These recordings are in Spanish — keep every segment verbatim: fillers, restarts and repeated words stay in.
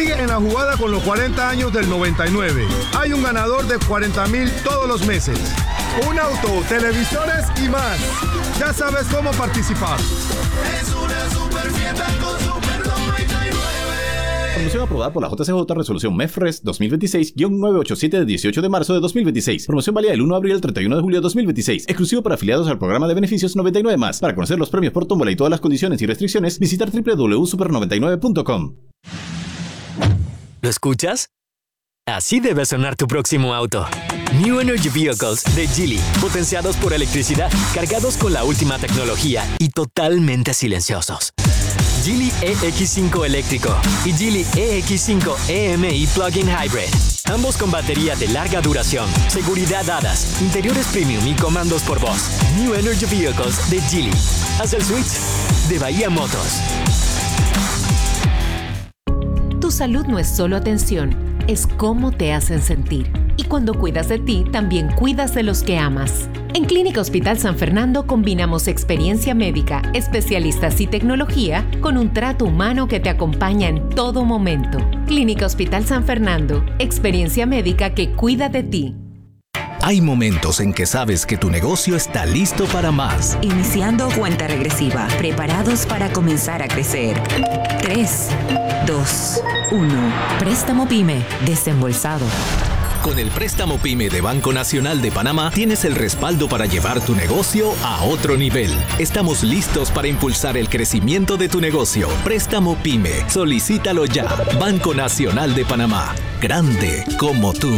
Sigue en la jugada con los cuarenta años del noventa y nueve. Hay un ganador de cuarenta mil todos los meses. Un auto, televisores y más. Ya sabes cómo participar. Es una super fiesta con Super noventa y nueve. Promoción aprobada por la J C J Resolución M E F R E S dos mil veintiséis guión novecientos ochenta y siete de dieciocho de marzo de dos mil veintiséis. Promoción válida del uno de abril al treinta y uno de julio de dos mil veintiséis. Exclusivo para afiliados al programa de beneficios noventa y nueve más. Para conocer los premios por tómbola y todas las condiciones y restricciones, visitar doble u doble u doble u punto super noventa y nueve punto com. ¿Lo escuchas? Así debe sonar tu próximo auto. New Energy Vehicles de Geely, potenciados por electricidad, cargados con la última tecnología y totalmente silenciosos. Geely E X cinco eléctrico y Geely E X cinco E M I Plug-in Hybrid. Ambos con batería de larga duración, seguridad A D A S, interiores premium y comandos por voz. New Energy Vehicles de Geely. Haz el switch de Bahía Motors. Tu salud no es solo atención, es cómo te hacen sentir. Y cuando cuidas de ti, también cuidas de los que amas. En Clínica Hospital San Fernando combinamos experiencia médica, especialistas y tecnología con un trato humano que te acompaña en todo momento. Clínica Hospital San Fernando, experiencia médica que cuida de ti. Hay momentos en que sabes que tu negocio está listo para más. Iniciando cuenta regresiva, preparados para comenzar a crecer. tres, dos, uno. Préstamo PYME, desembolsado. Con el préstamo PYME de Banco Nacional de Panamá tienes el respaldo para llevar tu negocio a otro nivel. Estamos listos para impulsar el crecimiento de tu negocio. Préstamo PYME. Solicítalo ya. Banco Nacional de Panamá. Grande como tú.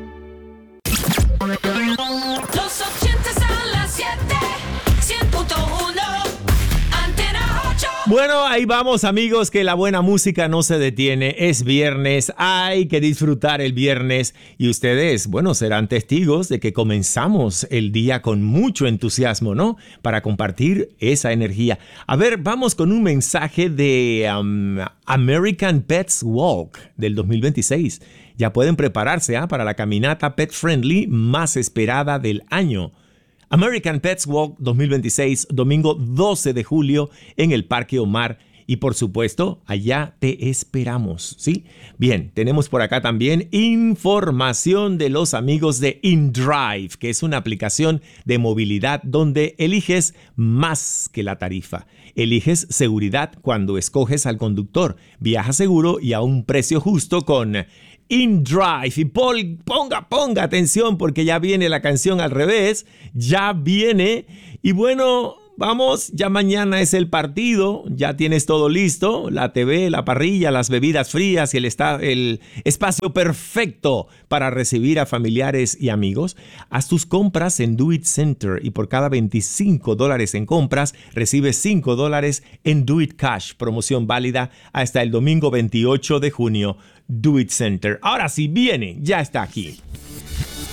Los ochentas a las siete, cien punto uno, Antena ocho. Bueno, ahí vamos, amigos, que la buena música no se detiene. Es viernes, hay que disfrutar el viernes y ustedes, bueno, serán testigos de que comenzamos el día con mucho entusiasmo, ¿no? Para compartir esa energía. A ver, vamos con un mensaje de um, American Pets Walk del dos mil veintiséis. Ya pueden prepararse ¿eh? para la caminata pet friendly más esperada del año. American Pets Walk dos mil veintiséis, domingo doce de julio en el Parque Omar. Y por supuesto, allá te esperamos, ¿sí? Bien, tenemos por acá también información de los amigos de InDrive, que es una aplicación de movilidad donde eliges más que la tarifa. Eliges seguridad cuando escoges al conductor. Viaja seguro y a un precio justo con InDrive. Y Paul, ponga, ponga atención porque ya viene la canción al revés. Ya viene. Y bueno, vamos, ya mañana es el partido. Ya tienes todo listo. La T V, la parrilla, las bebidas frías y el, esta- el espacio perfecto para recibir a familiares y amigos. Haz tus compras en Do It Center y por cada veinticinco dólares en compras recibes cinco dólares en Do It Cash. Promoción válida hasta el domingo veintiocho de junio. Do It Center. Ahora sí, viene, ya está aquí.